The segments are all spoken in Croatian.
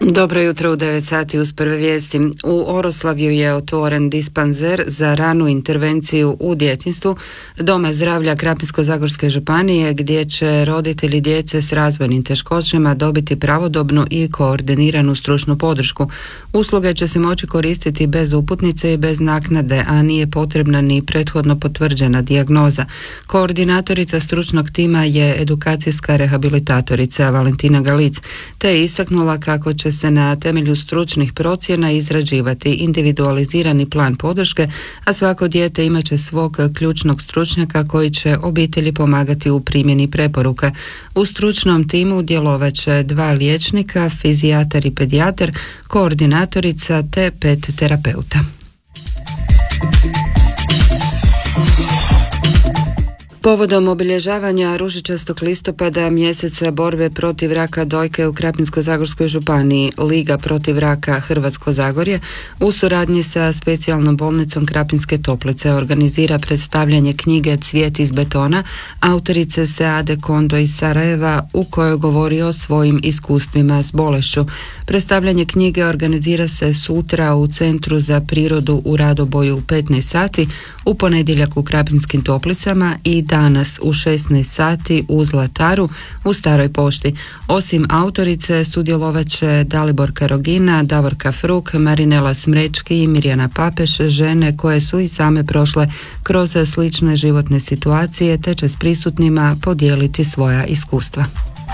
Dobro jutro u 9 sati uz prve vijesti. U Oroslavju je otvoren dispanzer za ranu intervenciju u djetinjstvu Doma zdravlja Krapinsko-zagorske županije, gdje će roditelji djece s razvojnim teškoćama dobiti pravodobnu i koordiniranu stručnu podršku. Usluge će se moći koristiti bez uputnice i bez naknade, a nije potrebna ni prethodno potvrđena dijagnoza. Koordinatorica stručnog tima je edukacijska rehabilitatorica Valentina Galic, te je istaknula kako će se na temelju stručnih procjena izrađivati individualizirani plan podrške, a svako dijete imat će svog ključnog stručnjaka koji će obitelji pomagati u primjeni preporuka. U stručnom timu djelovat će 2 liječnika, fizijatar i pedijatar, koordinatorica te 5 terapeuta. Povodom obilježavanja ružičastog listopada, mjeseca borbe protiv raka dojke u Krapinsko-zagorskoj županiji, Liga protiv raka Hrvatsko Zagorje u suradnji sa specijalnom bolnicom Krapinske Toplice organizira predstavljanje knjige Cvijet iz betona autorice Seade Kondo iz Sarajeva, u kojoj govori o svojim iskustvima s bolešću. Predstavljanje knjige organizira se sutra u Centru za prirodu u Radoboju u 15 sati, u ponedjeljak u Krapinskim Toplicama i danas u 16 sati u Zlataru u Staroj pošti. Osim autorice sudjelovat će Daliborka Rogina, Davorka Fruk, Marinela Smrečki i Mirjana Papeš, žene koje su i same prošle kroz slične životne situacije, te će s prisutnima podijeliti svoja iskustva.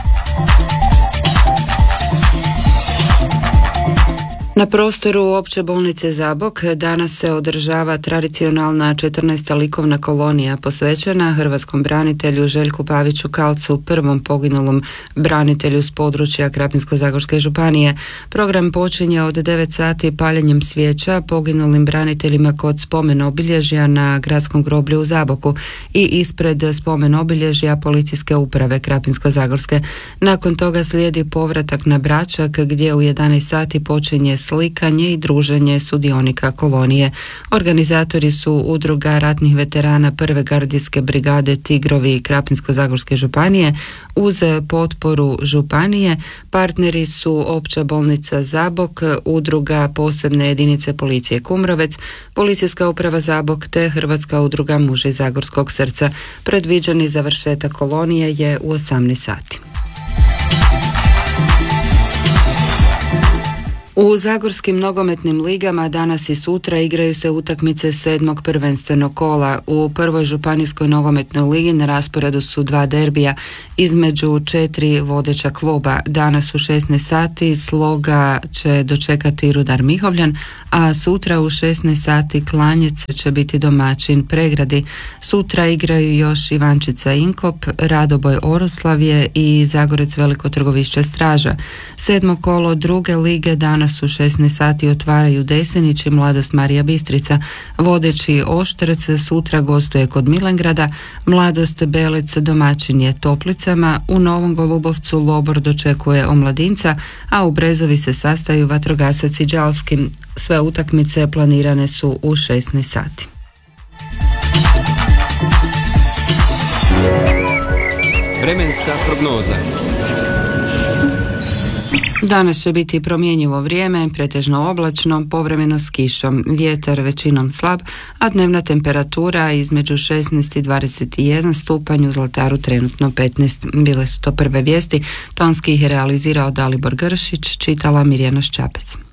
Na prostoru Opće bolnice Zabok danas se održava tradicionalna 14. likovna kolonija posvećena hrvatskom branitelju Željku Paviću Kalcu, prvom poginulom branitelju s područja Krapinsko-zagorske županije. Program počinje od 9 sati paljenjem svijeća poginulim braniteljima kod spomen obilježja na gradskom groblju u Zaboku i ispred spomen obilježja policijske uprave Krapinsko-zagorske. Nakon toga slijedi povratak na Bračak, gdje u 11 sati počinje slikanje i druženje sudionika kolonije. Organizatori su Udruga ratnih veterana Prve gardijske brigade Tigrovi Krapinsko-zagorske županije uz potporu županije. Partneri su Opća bolnica Zabok, Udruga posebne jedinice policije Kumrovec, Policijska uprava Zabok te Hrvatska udruga Muži Zagorskog srca. Predviđeni završetak kolonije je u 18 sati. U zagorskim nogometnim ligama danas i sutra igraju se utakmice 7. prvenstvenog kola. U prvoj županijskoj nogometnoj ligi na rasporedu su 2 derbija između 4 vodeća kluba. Danas u 16 sati Sloga će dočekati Rudar Mihovljan, a sutra u 16 sati Klanjec će biti domaćin Pregradi. Sutra igraju još Ivančica Inkop, Radoboj Oroslavje i Zagorec Veliko Trgovišće Straža. 7. kolo druge lige danas u 16 sati otvaraju Desenić i Mladost Marija Bistrica. Vodeći Oštrec sutra gostuje kod Milengrada, Mladost Belec domaćin je Toplicama, u Novom Golubovcu Lobor dočekuje Omladinca, a u Brezovi se sastaju vatrogasac i Đalski. Sve utakmice planirane su u 16 sati. Vremenska prognoza. Danas će biti promjenjivo vrijeme, pretežno oblačno, povremeno s kišom, vjetar većinom slab, a dnevna temperatura između 16 i 21 stupanj, u Zlataru trenutno 15. Bile su to prve vijesti, tonski ih je realizirao Dalibor Gršić, čitala Mirjana Ščapec.